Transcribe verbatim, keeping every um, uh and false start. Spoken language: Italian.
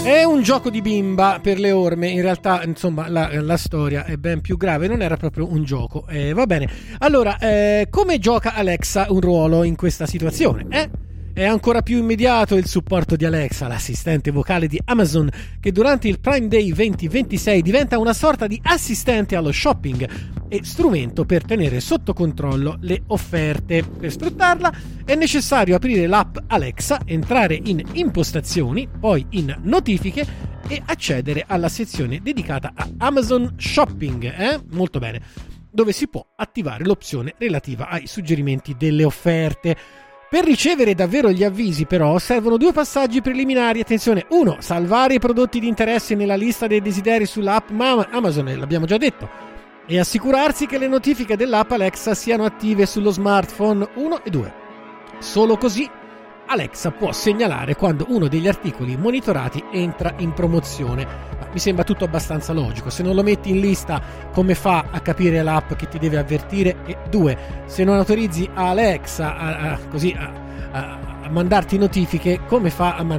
È un gioco di bimba per le orme, in realtà insomma la, la storia è ben più grave, non era proprio un gioco. Eh, va bene, allora eh, come gioca Alexa un ruolo in questa situazione? Eh? È ancora più immediato il supporto di Alexa, l'assistente vocale di Amazon, che durante il Prime Day venti ventisei diventa una sorta di assistente allo shopping e strumento per tenere sotto controllo le offerte. Per sfruttarla è necessario aprire l'app Alexa, entrare in impostazioni, poi in notifiche e accedere alla sezione dedicata a Amazon Shopping, eh? Molto bene, dove si può attivare l'opzione relativa ai suggerimenti delle offerte. Per ricevere davvero gli avvisi però servono due passaggi preliminari. Attenzione, uno, salvare i prodotti di interesse nella lista dei desideri sull'app Amazon, l'abbiamo già detto, e assicurarsi che le notifiche dell'app Alexa siano attive sullo smartphone. Uno e due. Solo così Alexa può segnalare quando uno degli articoli monitorati entra in promozione. Ma mi sembra tutto abbastanza logico. Se non lo metti in lista, come fa a capire l'app che ti deve avvertire? E due, se non autorizzi Alexa a, a, così a, a, a mandarti notifiche, come fa a mandare